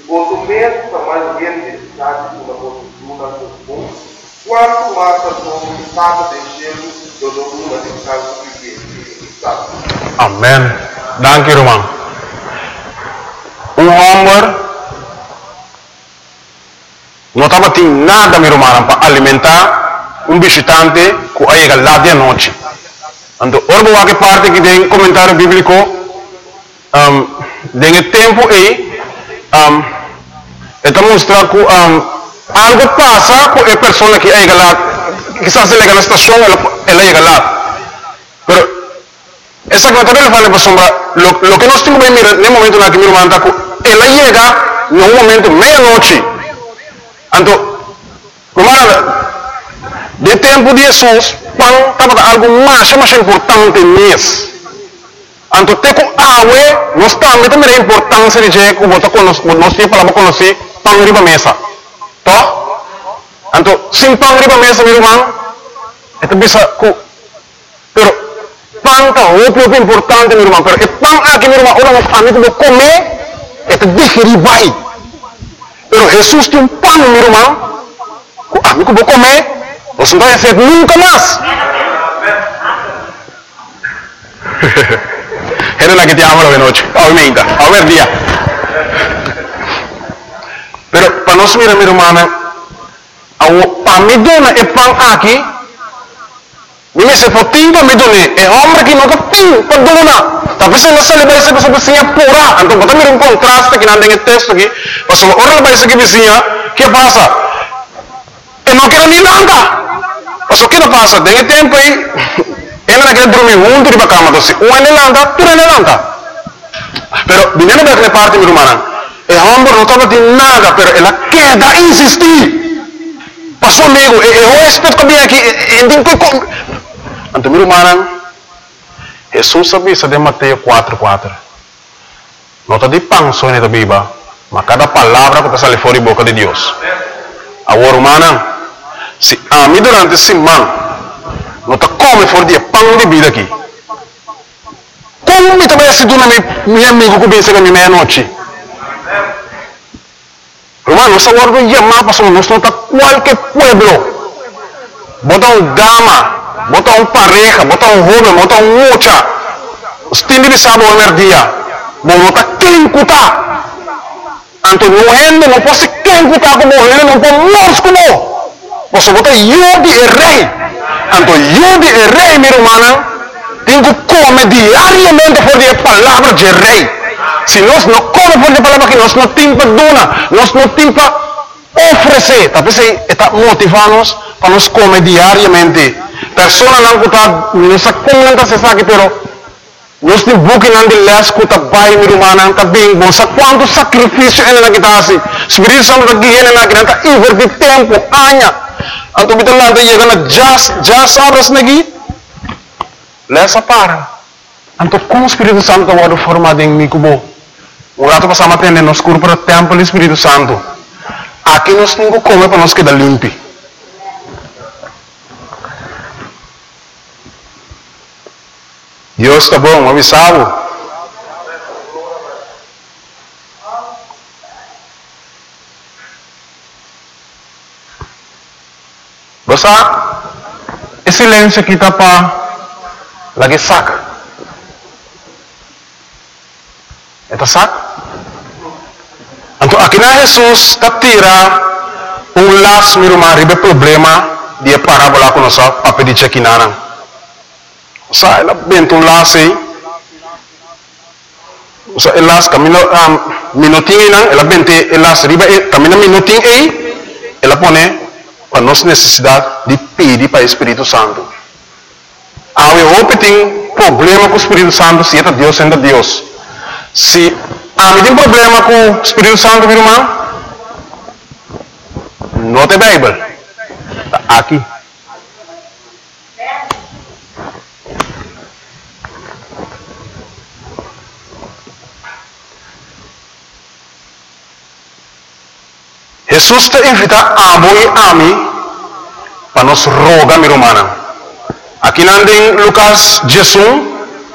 Vosso mesmo tamanho de necessidade de uma postura comum, quanto mais a sua estado de gelo do domínio de casa que está. Amém. Danke, irmão. Homem não estava tendo nada, meu irmão, para alimentar visitante que chega lá de noite. Então, orbo que parte que tem comentário bíblico, tem tempo aí, está mostrando que algo passa com a pessoa que chega lá, que se chega na estação, ela chega lá. Pero, essa coisa ele fala para sombra, lo que nós temos que mirar no momento na que meu irmão está, ela chega no momento meia-noite. Então, de tempo de Jesus, pão estava algo mais importante nisso. Então, tem que água, nós também a importância de que nós temos para conhecer pão riba mesa. Tá? Então, sem pão riba mesa, meu irmão, é que bisa que, pero pão tá muito importante, meu irmão. Pero pão aqui, meu irmão, orang amigo do comer, é que digerir vai. Pero Jesus tem pão, meu irmão. Amigo do comer. Você não vai ser nunca mais. Era na que te amo de noite. Aumenta, ao dia. Pero para nós mirar, meu irmão, a me dona é pão aqui. Me se for tempo me dona é homem que nunca tem para dona. Talvez ela se leva essa pessoa vizinha pura. Então bota mir contraste que não tem texto aqui. Mas ora vai ser que vizinha, que passa? Eu não quero nem nada. Mas o que não passa? Tem tempo aí, ela não quer dormir junto de cama, então se um é levanta, tu não levanta. Pero, dinheiro daquela parte, meu irmão, é homem não estava de nada, pero ela quer insistir. Passou amigo, eu respeito que vem aqui, então, meu irmão, Jesus sabia de Mateus 4:4. Nota de pão só na Bíblia, mas cada palavra que sai fora da boca de Deus. Agora, irmão, se a mim durante esse semana não está come fora de pão de vida aqui. Como me também se dona meu amigo que vem chegar meia-noite? Irmão, nós agora não ia mais para nós não está qualquer pueblo. Bota dama, bota pareja, bota jovem, bota mocha. Os têm de saber o dia. Bom, não está quem cutar. Então, não pode ser quem cutar como ele, não pode morrer como. Você bota Yudi é rei. Então, Yudi é rei, meu irmão. Tem que comer diariamente por a palavra de rei. Se nós não comemos por a palavra que nós não temos para donar, nós não temos para oferecer. Talvez está motivando-nos para nós comer diariamente. Pessoas não está, não se comenta se sabe, pero nós temos buquê não de lesco, está bem, meu irmão, está bem bom. Sabe quanto sacrifício ele não está assim? Espírito Santo está guiando na criança, está invertir tempo, anos. Então, kita lantai ya karena jas horas lagi, lesa para. Então, como o Espírito Santo está formado em mim, como o rato passamos atendendo nos cursos para o templo do Espírito Santo. Aqui nós temos que comer para nós quedar limpo. Deus está bom, avisado. Basta, esse silêncio aqui está para lagi saca. Eta saca? Então, aqui na Jesus está tira laço, meu irmão, ribe problema de parábola com nossa para pedir check-in. Ela benta laço aí. Ela laço, camina minutinho aí, ela benta laço ribe, camina minutinho aí, ela põe para nossa necessidade de pedir para o Espírito Santo. Eu tem problema com o Espírito Santo, se é Deus, sendo Deus. Se tem problema com o Espírito Santo, meu irmão, não tem Bíblia. Aqui. Jesus te invita a mim para nos rogar, meu irmão. Aqui em Lucas 16,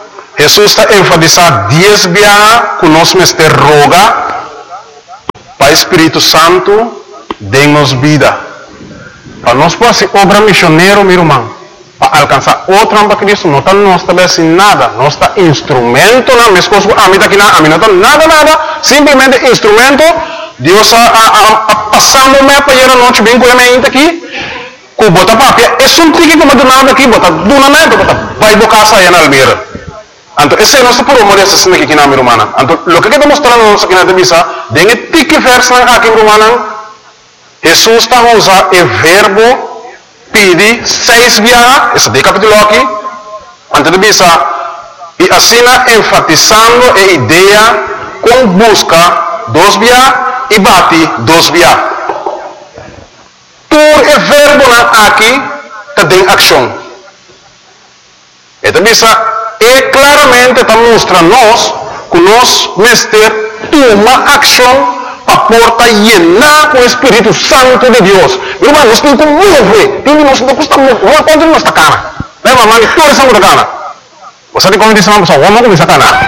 Jesus está enfatizando 10 vezes que nós me roga para Espírito Santo, dê-nos vida. Para nós poder ser obra missioneira, meu irmão, para alcançar outra para Cristo, não está nós também assim nada, não está instrumento, não, minhas coisas, a mim não está nada, simplesmente instrumento. Deus a passando me para ir a noite bem com a minha aqui, com bota papia, é só um trique que do nada aqui, bota do nada, bota vai bocar essa aí na almeira. Então esse é nosso por amor essa aqui na minha irmã. Então o que está mostrando nós aqui na divisa, dengue tique verso na aqui irmã. Jesus está usando o verbo pedir 6 vezes, esse de capítulo aqui, antes de divisa, e assim enfatizando a ideia com busca 2 vezes e bate 2 vezes. Por o verbo aqui está em ação. Esta divisa é claramente está mostrando nós que nós mestre toma ação para porta llenar com o Espírito Santo de Deus. Irmão, nós temos que mover. Nós não custa mover. Vamos pôr nossa cara. Lembra, mano? Toda essa muda cara. Você tem como dizer uma pessoa, vamos começar a cara.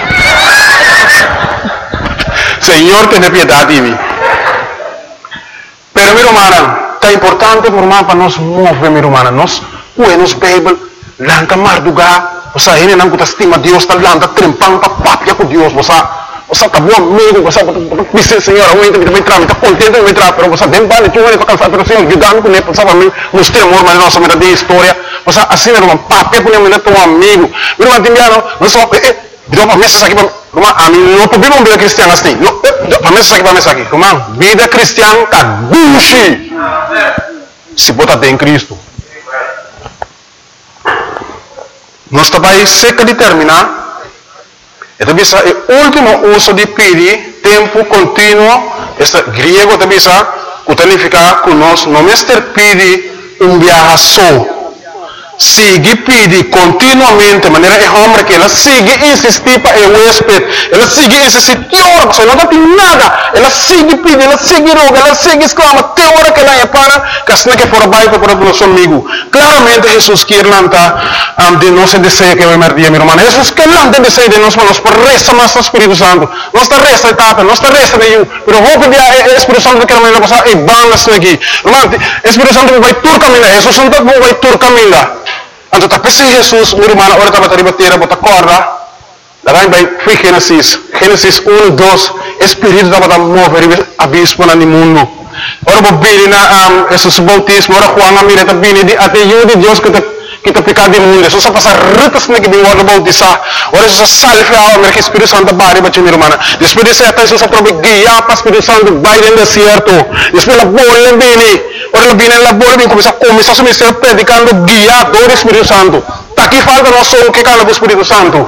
Senhor, tenha piedade de mim. Pero, meu irmão, está importante, meu irmão, para nós mover, meu irmão. Nós, nos Bíblia, lanca mardugar. Você ainda não estima Deus, está lanca trempando, está papia com Deus. Você está bom amigo, você diz, Senhor, eu também entrar, está contente de entrar, mas você tem vale, tu vai para cansar, mas Senhor, ajudando com ele, para mim, nos temor, mas nossa vida de história, você assim, irmão, papia com ele, teu amigo. Meu irmão, entendeu? Não só, deu para mesa aqui, irmão, a mim não podemos vida cristiana assim. Para mesa aqui, irmão, vida cristiana está gucci. Se botar em Cristo. Nós também seca de terminar. Então, o último uso de pedir, tempo contínuo, este grego também significa que nós não pedir viaje só. Sigue pedir continuamente, de maneira é homem que ela sigue insistir para o huésped, ela sigue insistir, que hora, pessoal, não tem nada, ela sigue pedir, ela sigue roga, ela sigue exclama, que hora que ela é para, que assim que for baixo para o nosso amigo. Claramente Jesus quer lançar de nosso desejo que vai merdir, meu irmão. Jesus quer lançar desejo de nós, mas por resta mais o Espírito Santo, não está resta de tapa, não está resta de eu, mas vou pedir o Espírito Santo que ela vai passar e bandas aqui. Irmão, o Espírito Santo vai tur caminhar, Jesus Santo vai tur caminhar. Então, tapi si Jesus, meu irmão, ora estava a ribatera, bota corda, daí vai Gênesis 1, 2, Espírito estava a mover abismo no mundo. Ora, vou vir na Jesus bautismo, ora, Juan, a mira, está vindo até eu de Deus que está picado de mundo. Jesus passa ritas na que vem ora bautizar. Ora, Jesus salve a alma que Espírito Santo bari, bate, meu irmão. Depois desse até Jesus prove guiar para Espírito Santo, vai no deserto. Depois a bola vem. Ora, viene la bola e começa a ministério predicando guiador do Espírito Santo. Está aqui falta nós só o que cala do Espírito Santo.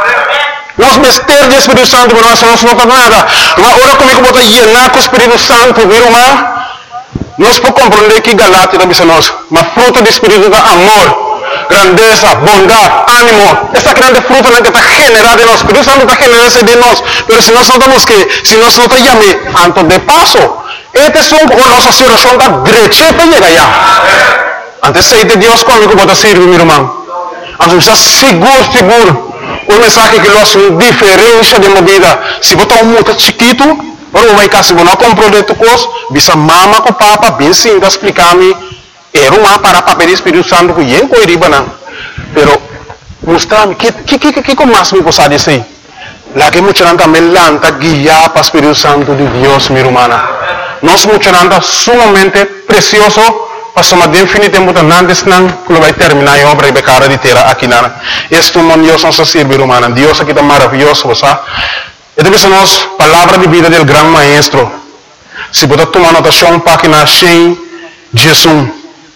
Nós mistérios do Espírito Santo, mas nós não está nada. Ora comigo bota llenar com o Espírito Santo, viu, irmão? Nós podemos compreender que Galátia está dizendo nós, mas fruto do Espírito é amor, grandeza, bondade, ânimo. Essa grande fruta que está generada em nós. O Espírito Santo está generando de nós. Mas se nós não estamos que, se nós não estamos antes de passo, este es un nossa oração da direita para chegar lá. Antes de Deus comigo pode servir, meu irmão. Então está seguro. O mensagem que nós uma diferença de vida. Se botar muito chiquito, ora vai cá se não comprou tu coisa, bisa mama com papa, bem sim, da explicar-me. Era uma para papel Espírito Santo que eu não iria não. Pero mostrar-me que mais me possa dizer. Lá que muita gente também lanta guiar para o Espírito Santo de Deus, minha irmã. Nós muita gente sumamente precioso, para definitivamente não vai terminar a obra e becara de terra aqui na. Este mundo Deus nos serve, irmã. Deus aqui está maravilhoso, você. Esta é a nossa palavra de vida do grande maestro. Se você tomar anotação, página 100, Jesus.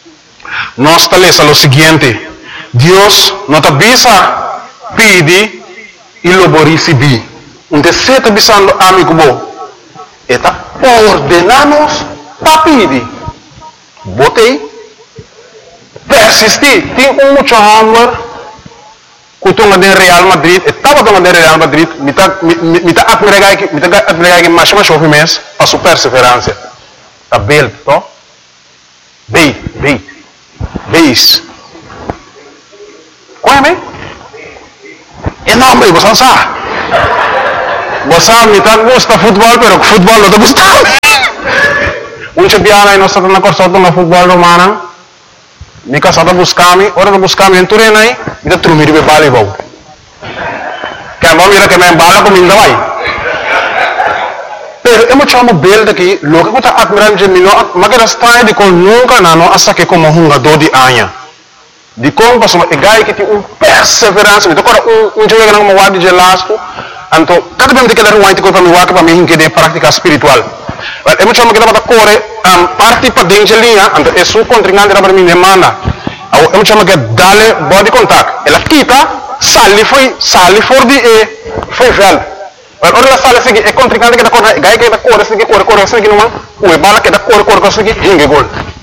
Nós estamos o seguinte: Deus nos avisa, pede e lo receber. Então, se está avisando amigo bom, está ordenamos para pedir. Botei, persistir. Tem muito homem que estão no Real Madrid, estava no Real Madrid, me está admirando que mais chove mês, para sua perseverança. Está bem, tá? Beis. Qual é? É nome, você sabe. Você me está gosta de futebol, mas futebol não está gostando. mucha piana e nós estamos na corsa do futebol romana. Mi casa da buscami, ora da buscami em Turena aí, e da trumir be bali bau. Que a mão que me bala com minda vai. Pero eu chamo bel daqui, logo que tá admirando de mim, mas que está de com nunca na no asa que como jogador de anha. De como passou e gai que tem perseverança, então agora jogo que não me guarda de lasco, então cada vez que ele ruante com para me guarda para mim que de prática espiritual. Eu chamo que dá corre parte para dentro de linha, então é su contrincante para mim demanda. Eu chamo que dale body contact. Ela quita, sali for de foi velho. Ora la sala seguinte é contrincante que dá corre, gai que dá corre seguinte numa, o bala que dá corre seguinte, hinge gol.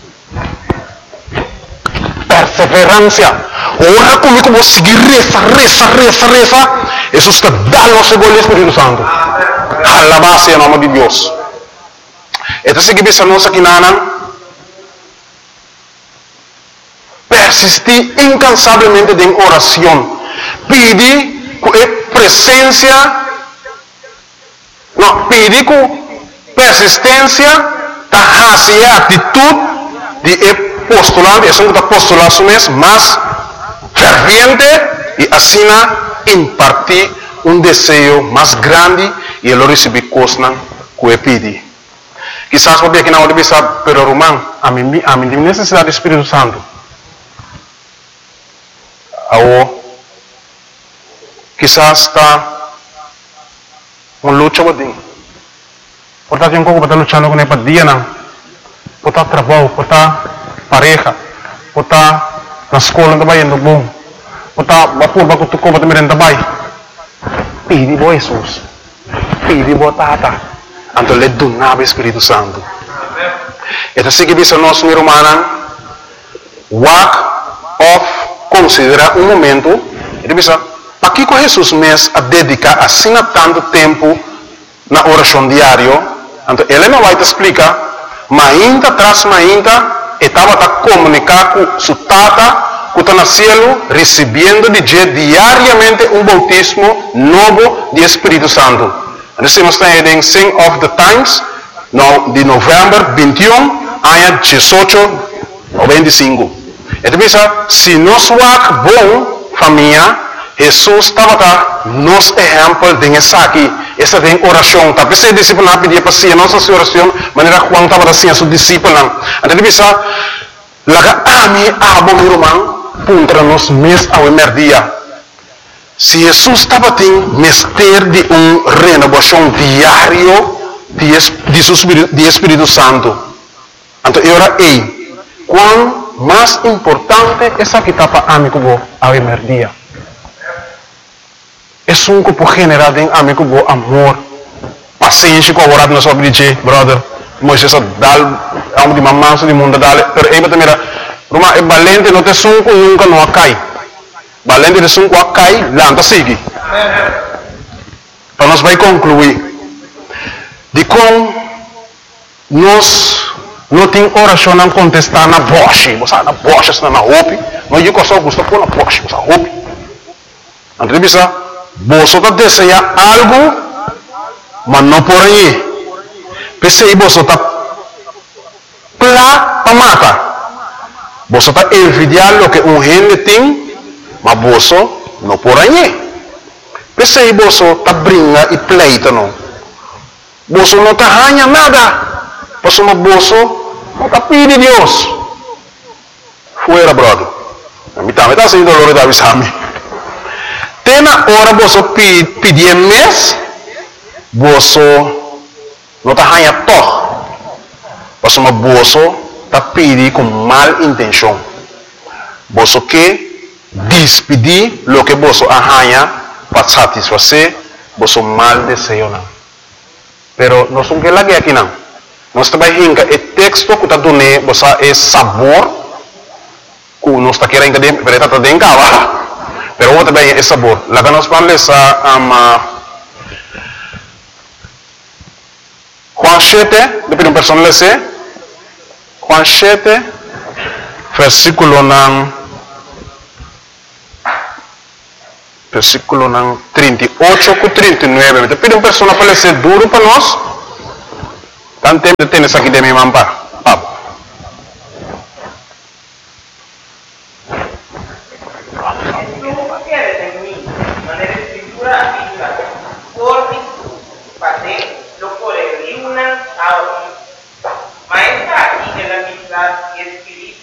Perseverança. Ora comigo vou seguir reza. Jesus está dando o seu gol Espírito Santo. Alabado em nome de Deus. Então se que nossa quinana persistir incansavelmente em oração, pedir com presença, não, pedir com persistência, e atitude de postulante, é um postulante mesmo, mas ferviente e assim impartir um desejo mais grande e ele receber coisas que pedir. Quizás porque aqui na hora de pensar, pero Román, a mim tem necessidade do Espírito Santo. Quizás está uma luta com ele. Portanto, tem um pouco para estar lutando com ele para dia, não. Por estar trabalho, por estar pareja, por estar na escola também indo bom, por estar vapor para tu compra também também. Pedi boa Jesus, pedi boa tata. Então, ele donava o Espírito Santo. Então, se que bisa nós, meu irmão, walk off, considera um momento, ele bisa, para que Jesus mesmo a dedicar assim tanto tempo na oração diária, então, ele não vai te explicar, mas ainda atrás, estava a comunicar com sua tata, que está no céu, recebendo de diariamente um bautismo novo de Espírito Santo. Nós estamos em Sing of the Times, de novembro 21, ano 18 ou 25. Então, se nós vamos bom, família, Jesus estava nos exemplo de essa aqui, essa tem oração. Tá pensei discípulo não pedir para si, nossa oração, maneira Juan estava assim a seu discípulo. Então, laga ami abo irmão, contra nós mes ao emerdia. Se Jesus estava tendo mestre de renovação diário de Espírito Santo, então eu era quão mais importante essa que está para amigo ao emerdia. É um grupo generado em amigo amor, paciência com a na sua vida, brother. Moisés dá de mamãe de mundo dá, pero aí também era, Roma é valente não te sunco nunca não cai. Valente de sunco cai, lanta sigue. Então nós vai concluir de como nós não tem oração não contestar na voz, você na voz está na roupa, não eu só gosto pôr na voz, você roupa. Entrevista, você está desejar algo, mas não por aí. Pensei você está para matar. Você está envidiando o que gente tem, mas você não por aí. Pensei você está brincando e pleita não. Você não está ganhando nada. Você não está pedindo Deus. Fuera, brother. Me está sendo dolor da visão. Tem na hora você pedir mês, você não está ganhando todo. Você está pedindo com mal intenção. Você quer despedir o que você ganha para satisfazer você mal desejo. Pero nós não queremos aqui não. Nós trabalhamos o texto que está dando você é sabor que nós está querendo que está dando cá. Pero vou também é sabor. Lá que nós vamos ler Juan 7, depois uma pessoa lê Juan 7, versículo 38 com 39. Depois uma pessoa para ler duro para nós. Tanto tempo tem isso aqui de minha mampa. maestra y de la misma espíritu.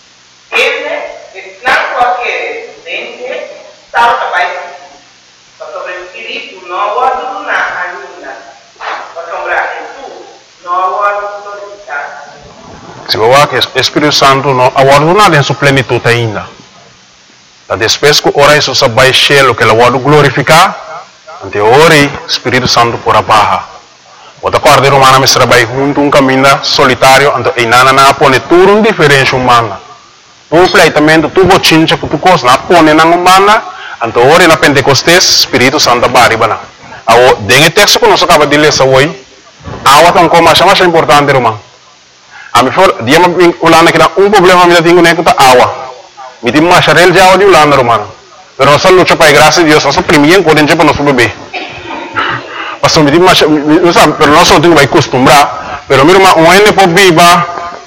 Es blanco que dente, tal capaz. Sobre el espíritu no aguardo una alumna. Sobre Jesús no aguardo glorificar. Se você que o Espírito Santo não aguarda nada em sua plenitude ainda. Depois que ora isso se vai cielo que ele aguarda glorificar, ante ora o Espírito Santo por a barra. Outra corda romana me trabalha junto caminho solitário, ante inana na pone tudo diferente humana. Um pleitamento tu bochincha que tu cos na pone na humana, ante ora na Pentecostes Espírito Santo baribana. Ao dengue texto que nós acaba de ler essa hoje, awa tão como mais importante romano. A mim for dia me ulana que problema me tenho nem que tá awa. Me tem mais real já de ulana romano. Pero nós luta para a graça de Deus, nós primeiro podemos para nosso bebê. Pastor me tem mais, não sabe, pero nós só temos que acostumbrar. Pero mira uma ene por viva.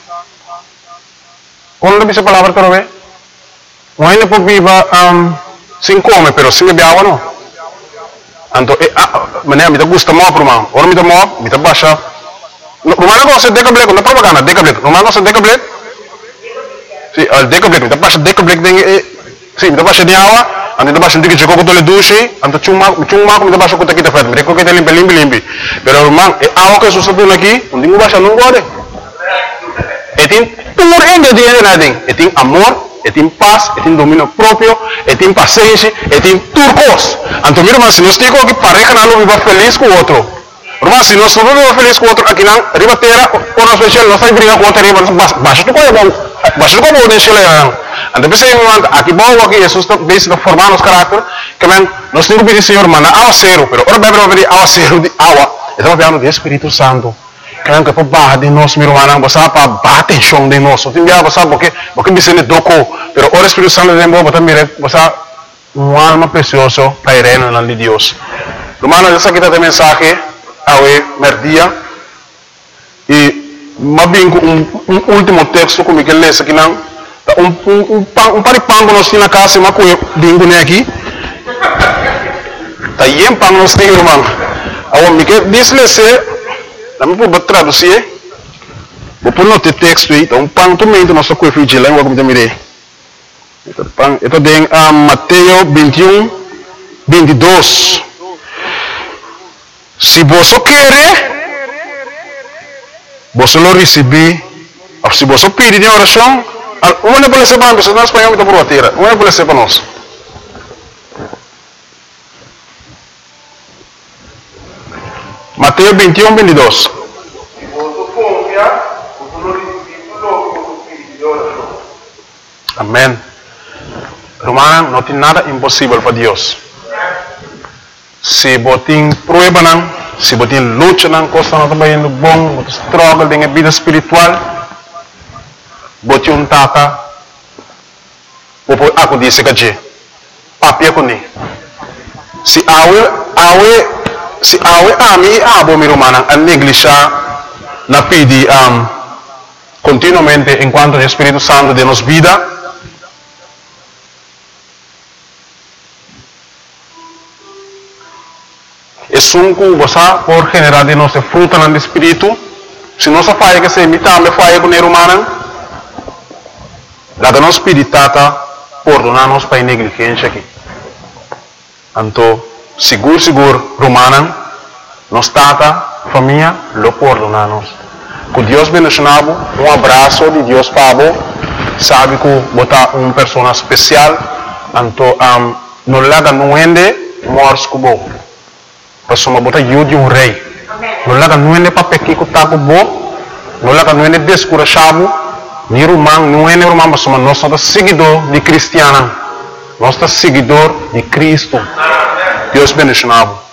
Quando dice palavra para ver? Uma ene por viva sem comer, pero sem beber água não. Então, mané me tá gusta mal pro mano. Ora me tá mal, me tá baixa. Romano gosta de decablek, não propaganda, decablek. Romano gosta de decablek. Sim, al decablek, me tá baixa decablek sim, me tá baixa de água, ante tá baixa de que chegou com tole duche, ante chuma me tá baixa com taquita fed, me reco que tá limpi. Pero romano, água que susta tudo aqui, onde me baixa não gode. E tem tudo ingrediente nada, e tem amor, e tem paz, e tem domínio próprio, e tem paciência, e tem turcos. Então, mira, mas se nós temos que pareja não viva feliz com o outro. Mas se nós não vivemos feliz com o outro, aqui não, ribateira, ou nós fechamos, nós estamos brincando com o outro, baixa do coelho, deixa ele lá. Então, pensei, aqui bom, aqui, Jesus está formando os caráteres, que nós temos que pedir, Senhor, mano, água zero, pero ora bebe pedir água zero de água. Estamos falando do Espírito Santo. Que para barra de nós, meu irmão, você para bater chão de nós. Tem dia você porque me sente doco, pero ora Espírito Santo de novo também você uma alma preciosa para ir no nome de Deus. Irmão, essa aqui está mensagem ao merdia e mais bem um último texto como que lê aqui não um paripango nós temos na casa mas com bingo né aqui tá aí pang nós temos irmão ao me que diz Kami po traduzir. Vou pôr no texto aí, então pang tumento nosso coisa vigilante, vou como mire. Ito din Mateo 21, 22. Si você quer, você lo receber. Se você pedir em oração, uma pode ser para nós, nós espanhol está por bater. Uma pode ser para nós. Mateo 21, 22. Amém. Romano, não tem nada impossível para Deus. Se você tem prueba, se você tem luta, coisa não está indo bom, você struggle com a vida espiritual, você um tata, você aku disse que papi aku ni. Se awe ami abo mi romana a negligenciar na pedi continuamente enquanto o Espírito Santo de nos vida. Es un cosa por generar de nuestra fruta en el espíritu. Si no se falla que se imita, me falla con el humano. La de nos spiritata perdonarnos para negligencia aquí. Anto, seguro, romana, nos tata, familia, lo perdonamos. Que Dios bendicionado, un abrazo de Dios Pablo, sabe que bota una persona especial, anto, no le haga nuende, mors kubo. Pasuma bota yu de um rei. Não laga nuene papel que taco bo, não laga nuene descurachado, ni romano, nuene romano, pasuma nós somos seguidor de cristiana, nós somos seguidor de Cristo. Deus bendicionado.